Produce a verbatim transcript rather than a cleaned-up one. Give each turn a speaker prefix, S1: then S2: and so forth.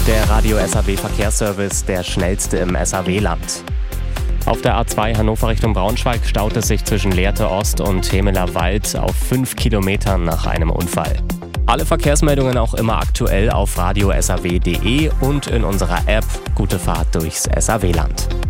S1: Der Radio S A W Verkehrsservice, der schnellste im S A W-Land. Auf der A zwei Hannover Richtung Braunschweig staut es sich zwischen Lehrte Ost und Hemeler Wald auf fünf Kilometern nach einem Unfall. Alle Verkehrsmeldungen auch immer aktuell auf radio s a w punkt d e und in unserer App. Gute Fahrt durchs S A W-Land.